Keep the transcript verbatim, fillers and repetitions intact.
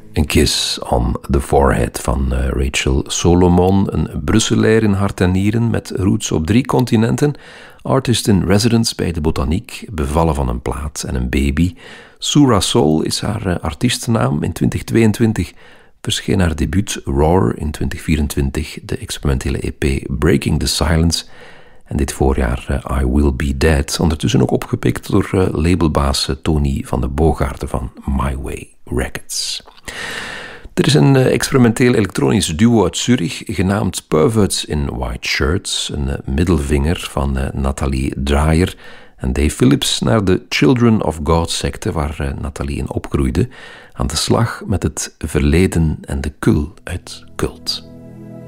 Een Kiss on the Forehead van uh, Rachel Solomon, een Brusselair in hart en nieren met roots op drie continenten, artist in residence bij de Botaniek, bevallen van een plaat en een baby. Sura Soul is haar uh, artiestennaam. In twintig tweeëntwintig verscheen haar debuut Roar, in twintig vierentwintig de experimentele E P Breaking the Silence en dit voorjaar uh, I Will Be Dead, ondertussen ook opgepikt door uh, labelbaas uh, Tony van de Boogaarden van My Way Records. Er is een experimenteel elektronisch duo uit Zurich genaamd Perverts in White Shirts, een middelvinger van Nathalie Dreyer en Dave Phillips naar de Children of God secte waar Nathalie in opgroeide, aan de slag met het verleden en de kul uit Cult.